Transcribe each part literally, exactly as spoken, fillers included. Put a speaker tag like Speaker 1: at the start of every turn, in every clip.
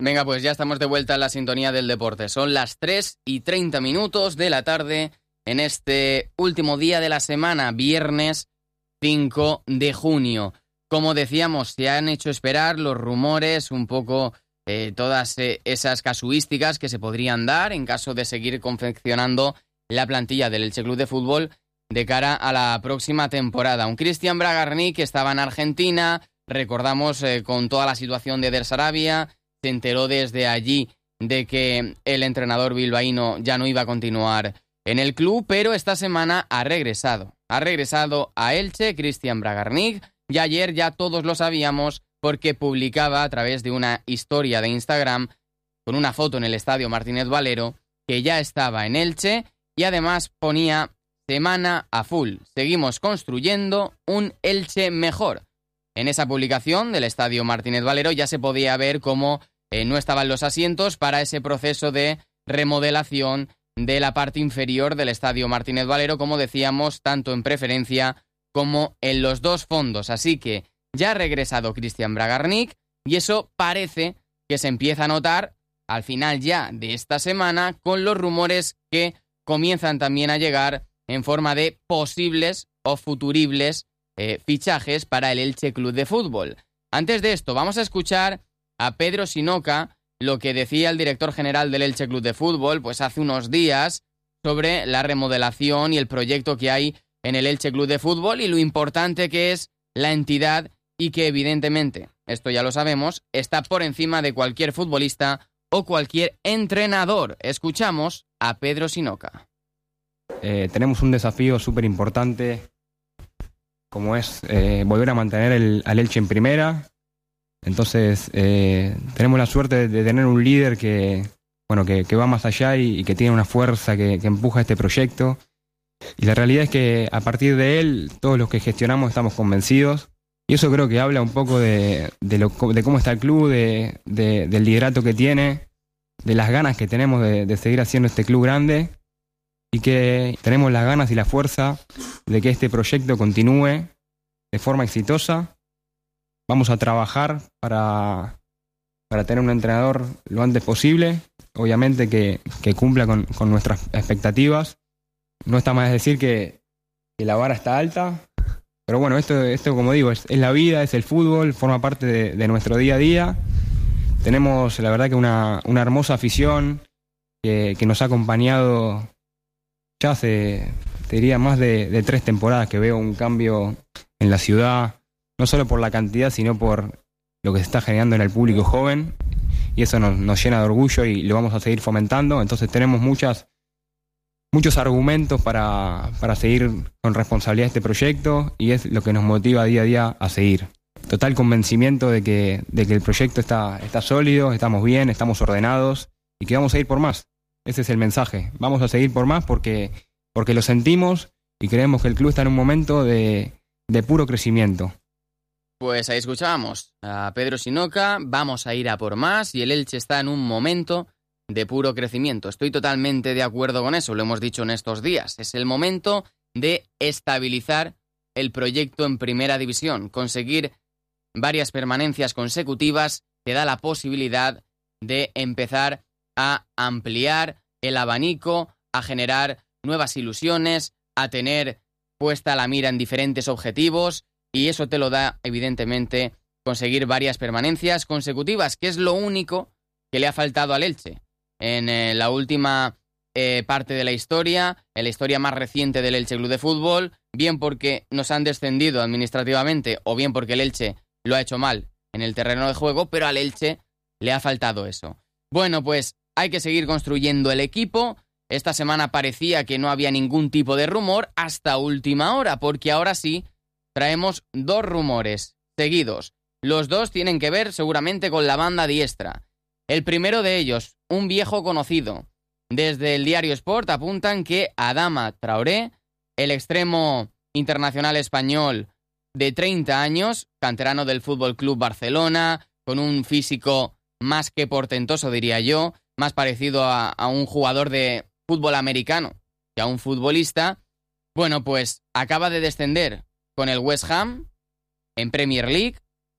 Speaker 1: Venga, pues ya estamos de vuelta en la sintonía del deporte. Son las tres y treinta minutos de la tarde en este último día de la semana, viernes cinco de junio. Como decíamos, se han hecho esperar los rumores, un poco eh, todas eh, esas casuísticas que se podrían dar en caso de seguir confeccionando la plantilla del Elche Club de Fútbol de cara a la próxima temporada. Un Cristian Bragarnik que estaba en Argentina, recordamos eh, con toda la situación de Eder Sarabia, se enteró desde allí de que el entrenador bilbaíno ya no iba a continuar en el club, pero esta semana ha regresado. Ha regresado a Elche Cristian Bragarnik y ayer ya todos lo sabíamos porque publicaba a través de una historia de Instagram con una foto en el estadio Martínez Valero que ya estaba en Elche y además ponía semana a full. Seguimos construyendo un Elche mejor. En esa publicación del estadio Martínez Valero ya se podía ver cómo Eh, no estaban los asientos para ese proceso de remodelación de la parte inferior del estadio Martínez Valero, como decíamos, tanto en preferencia como en los dos fondos. Así que ya ha regresado Cristian Bragarnik y eso parece que se empieza a notar al final ya de esta semana con los rumores que comienzan también a llegar en forma de posibles o futuribles eh, fichajes para el Elche Club de Fútbol. Antes de esto, vamos a escuchar a Pedro Sinoca lo que decía el director general del Elche Club de Fútbol pues hace unos días sobre la remodelación y el proyecto que hay en el Elche Club de Fútbol y lo importante que es la entidad y que evidentemente, esto ya lo sabemos, está por encima de cualquier futbolista o cualquier entrenador. Escuchamos a Pedro Sinoca.
Speaker 2: Eh, tenemos un desafío súper importante como es eh, volver a mantener el, al Elche en primera. Entonces, eh, tenemos la suerte de, de tener un líder que, bueno, que, que va más allá y, y que tiene una fuerza que, que empuja este proyecto. Y la realidad es que a partir de él, todos los que gestionamos estamos convencidos. Y eso creo que habla un poco de, de, lo, de cómo está el club, de, de, del liderato que tiene, de las ganas que tenemos de, de seguir haciendo este club grande y que tenemos las ganas y la fuerza de que este proyecto continúe de forma exitosa. Vamos a trabajar para, para tener un entrenador lo antes posible, obviamente que, que cumpla con, con nuestras expectativas. No está más decir que, que la vara está alta, pero bueno, esto, esto como digo, es, es la vida, es el fútbol, forma parte de, de nuestro día a día. Tenemos la verdad que una, una hermosa afición que, que nos ha acompañado ya hace, te diría, más de, de tres temporadas que veo un cambio en la ciudad. No solo por la cantidad, sino por lo que se está generando en el público joven. Y eso nos, nos llena de orgullo y lo vamos a seguir fomentando. Entonces tenemos muchas, muchos argumentos para, para seguir con responsabilidad este proyecto y es lo que nos motiva día a día a seguir. Total convencimiento de que, de que el proyecto está, está sólido, estamos bien, estamos ordenados y que vamos a ir por más. Ese es el mensaje. Vamos a seguir por más porque, porque lo sentimos y creemos que el club está en un momento de, de puro crecimiento.
Speaker 1: Pues ahí escuchábamos a Pedro Sinoca, vamos a ir a por más y el Elche está en un momento de puro crecimiento. Estoy totalmente de acuerdo con eso, lo hemos dicho en estos días. Es el momento de estabilizar el proyecto en primera división. Conseguir varias permanencias consecutivas te da la posibilidad de empezar a ampliar el abanico, a generar nuevas ilusiones, a tener puesta la mira en diferentes objetivos. Y eso te lo da, evidentemente, conseguir varias permanencias consecutivas, que es lo único que le ha faltado al Elche. En eh, la última eh, parte de la historia, en la historia más reciente del Elche Club de Fútbol, bien porque nos han descendido administrativamente o bien porque el Elche lo ha hecho mal en el terreno de juego, pero al Elche le ha faltado eso. Bueno, pues hay que seguir construyendo el equipo. Esta semana parecía que no había ningún tipo de rumor hasta última hora, porque ahora sí traemos dos rumores seguidos. Los dos tienen que ver seguramente con la banda diestra. El primero de ellos, un viejo conocido. Desde el diario Sport apuntan que Adama Traoré, el extremo internacional español de treinta años, canterano del F C Barcelona, con un físico más que portentoso, diría yo, más parecido a, a un jugador de fútbol americano que a un futbolista, bueno, pues acaba de descender con el West Ham en Premier League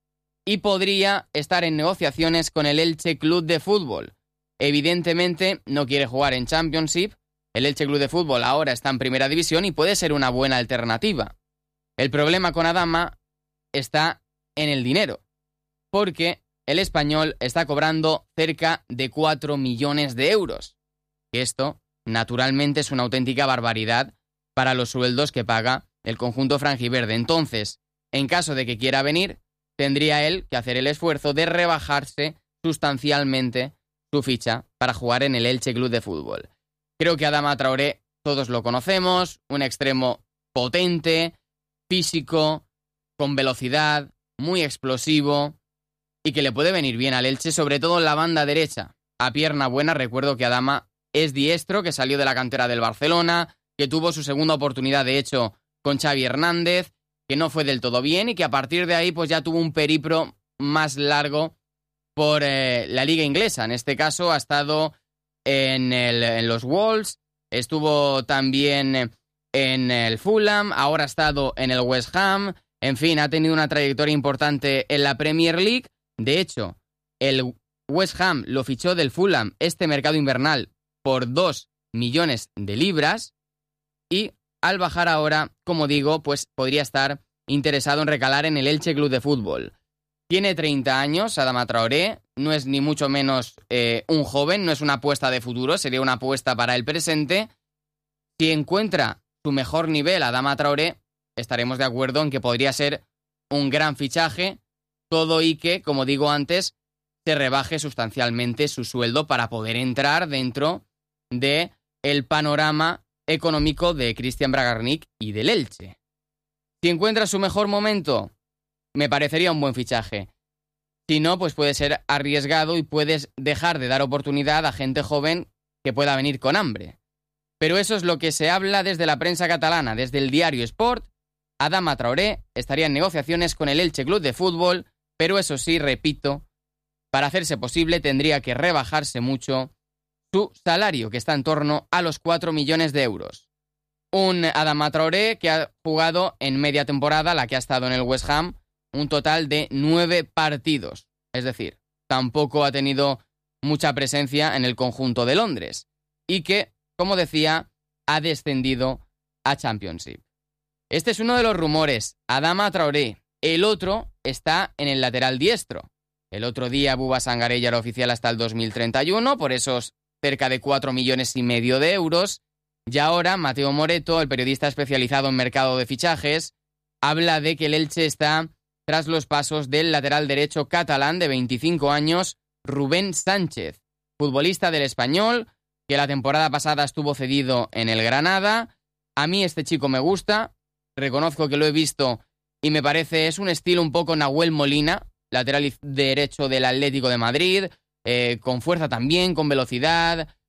Speaker 1: y podría estar en negociaciones con el Elche Club de Fútbol. Evidentemente no quiere jugar en Championship, el Elche Club de Fútbol ahora está en Primera División y puede ser una buena alternativa. El problema con Adama está en el dinero, porque el Español está cobrando cerca de cuatro millones de euros. Que esto, naturalmente, es una auténtica barbaridad para los sueldos que paga el conjunto franjiverde. Entonces, en caso de que quiera venir, tendría él que hacer el esfuerzo de rebajarse sustancialmente su ficha para jugar en el Elche Club de Fútbol. Creo que Adama Traoré, todos lo conocemos, un extremo potente, físico, con velocidad, muy explosivo, y que le puede venir bien al Elche, sobre todo en la banda derecha. A pierna buena, recuerdo que Adama es diestro, que salió de la cantera del Barcelona, que tuvo su segunda oportunidad, de hecho, con Xavi Hernández, que no fue del todo bien y que a partir de ahí pues ya tuvo un periplo más largo por eh, la liga inglesa. En este caso ha estado en, el, en los Wolves, estuvo también en el Fulham, ahora ha estado en el West Ham. En fin, ha tenido una trayectoria importante en la Premier League. De hecho, el West Ham lo fichó del Fulham este mercado invernal por dos millones de libras y al bajar ahora, como digo, pues podría estar interesado en recalar en el Elche Club de Fútbol. Tiene treinta años, Adama Traoré, no es ni mucho menos eh, un joven, no es una apuesta de futuro, sería una apuesta para el presente. Si encuentra su mejor nivel Adama Traoré, estaremos de acuerdo en que podría ser un gran fichaje, todo y que, como digo antes, se rebaje sustancialmente su sueldo para poder entrar dentro de el panorama económico de Cristian Bragarnik y del Elche. Si encuentra su mejor momento, me parecería un buen fichaje. Si no, pues puede ser arriesgado y puedes dejar de dar oportunidad a gente joven que pueda venir con hambre. Pero eso es lo que se habla desde la prensa catalana, desde el diario Sport. Adama Traoré estaría en negociaciones con el Elche Club de Fútbol, pero eso sí, repito, para hacerse posible tendría que rebajarse mucho su salario, que está en torno a los cuatro millones de euros. Un Adama Traoré que ha jugado en media temporada, la que ha estado en el West Ham, un total de nueve partidos. Es decir, tampoco ha tenido mucha presencia en el conjunto de Londres. Y que, como decía, ha descendido a Championship. Este es uno de los rumores, Adama Traoré. El otro está en el lateral diestro. El otro día Buba Sangaré ya era oficial hasta el dos mil treinta y uno, por esos cerca de cuatro millones y medio de euros. Y ahora Mateo Moreto, el periodista especializado en mercado de fichajes, habla de que el Elche está tras los pasos del lateral derecho catalán de veinticinco años, Rubén Sánchez, futbolista del Español, que la temporada pasada estuvo cedido en el Granada. A mí este chico me gusta, reconozco que lo he visto y me parece, es un estilo un poco Nahuel Molina, lateral derecho del Atlético de Madrid, eh, con fuerza también, con velocidad,